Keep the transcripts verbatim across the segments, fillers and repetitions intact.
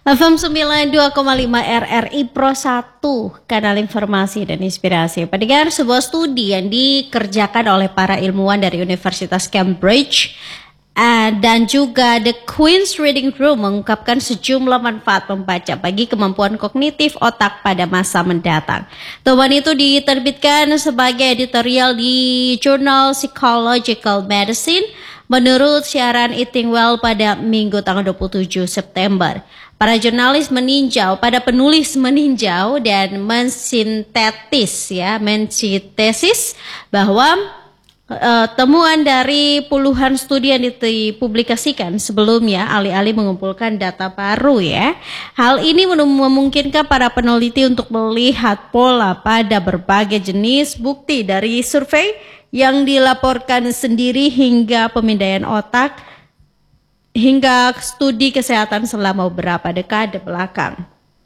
F M sembilan puluh dua koma lima R R I Pro satu, kanal informasi dan inspirasi. Pendengar, sebuah studi yang dikerjakan oleh para ilmuwan dari Universitas Cambridge uh, dan juga The Queen's Reading Room mengungkapkan sejumlah manfaat membaca bagi kemampuan kognitif otak pada masa mendatang. Temuan itu diterbitkan sebagai editorial di Journal Psychological Medicine menurut siaran Eating Well pada Minggu tanggal dua puluh tujuh September. Para jurnalis meninjau, pada penulis meninjau dan mensintetis ya, mensintesis bahwa uh, temuan dari puluhan studi yang dipublikasikan sebelumnya alih-alih mengumpulkan data baru ya. Hal ini memungkinkan para peneliti untuk melihat pola pada berbagai jenis bukti dari survei yang dilaporkan sendiri hingga pemindaian otak hingga studi kesehatan selama beberapa dekade belakang.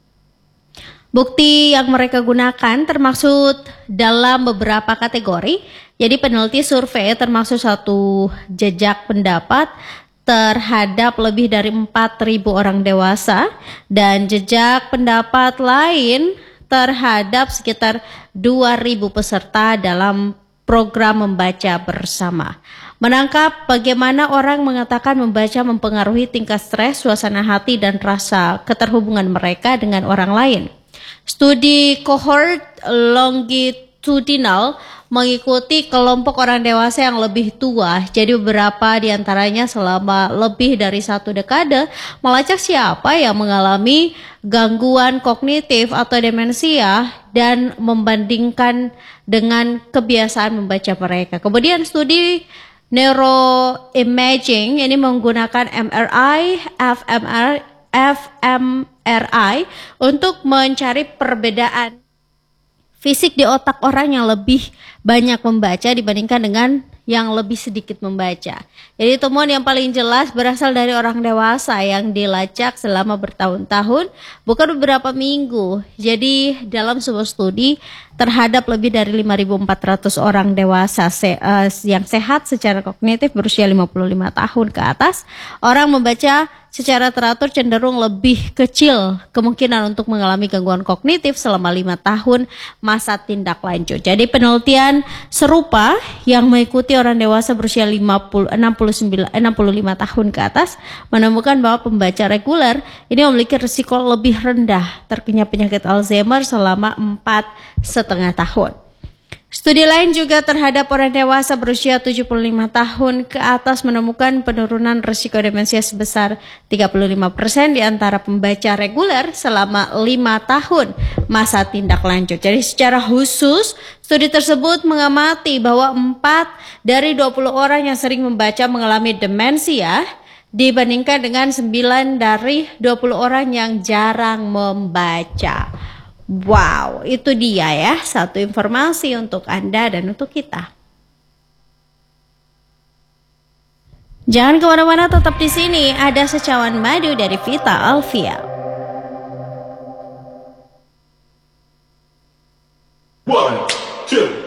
Bukti yang mereka gunakan termaksud dalam beberapa kategori. Jadi peneliti survei termasuk satu jejak pendapat terhadap lebih dari empat ribu orang dewasa dan jejak pendapat lain terhadap sekitar dua ribu peserta dalam program membaca bersama. Menangkap bagaimana orang mengatakan membaca mempengaruhi tingkat stres, suasana hati, dan rasa keterhubungan mereka dengan orang lain. Studi cohort longitudinal mengikuti kelompok orang dewasa yang lebih tua, jadi beberapa diantaranya selama lebih dari satu dekade, melacak siapa yang mengalami gangguan kognitif atau demensia dan membandingkan dengan kebiasaan membaca mereka. Kemudian studi neuroimaging ini menggunakan M R I, F M R, F M R I untuk mencari perbedaan fisik di otak orang yang lebih banyak membaca dibandingkan dengan yang lebih sedikit membaca. Jadi temuan yang paling jelas berasal dari orang dewasa yang dilacak selama bertahun-tahun, bukan beberapa minggu. Jadi dalam sebuah studi terhadap lebih dari lima ribu empat ratus orang dewasa se- uh, yang sehat secara kognitif berusia lima puluh lima tahun ke atas, orang membaca secara teratur cenderung lebih kecil kemungkinan untuk mengalami gangguan kognitif selama lima tahun masa tindak lanjut. Jadi penelitian serupa yang mengikuti orang dewasa berusia lima puluh, enam puluh sembilan, enam puluh lima tahun ke atas menemukan bahwa pembaca reguler ini memiliki risiko lebih rendah terkena penyakit Alzheimer selama empat setengah tahun. Studi lain juga terhadap orang dewasa berusia tujuh puluh lima tahun ke atas menemukan penurunan risiko demensia sebesar tiga puluh lima persen di antara pembaca reguler selama lima tahun masa tindak lanjut. Jadi secara khusus studi tersebut mengamati bahwa empat dari dua puluh orang yang sering membaca mengalami demensia dibandingkan dengan sembilan dari dua puluh orang yang jarang membaca. Wow, itu dia ya, satu informasi untuk Anda dan untuk kita. Jangan kemana-mana, tetap di sini. Ada secawan madu dari Vita Alfia.